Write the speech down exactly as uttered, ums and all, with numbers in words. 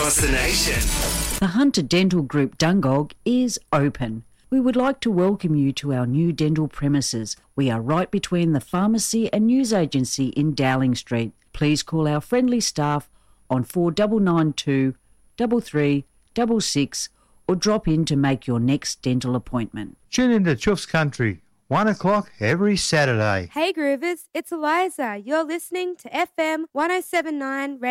across the nation. The Hunter Dental Group Dungog is open. We would like to welcome you to our new dental premises. We are right between the pharmacy and news agency in Dowling Street. Please call our friendly staff on four nine nine two, three three six six or drop in to make your next dental appointment. Tune into Choof's Country, one o'clock every Saturday. Hey Groovers, it's Eliza. You're listening to F M one oh seven point nine